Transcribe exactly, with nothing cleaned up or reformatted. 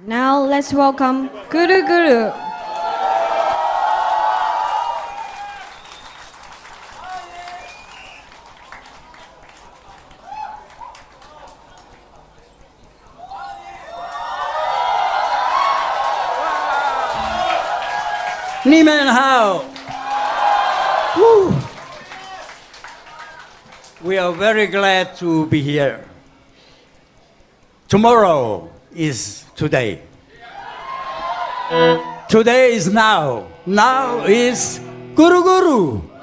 Now let's welcome Guru Guru. Ni men hao. Woo. We are very glad to be here. Tomorrow is today. Today is now. Now is Guru Guru.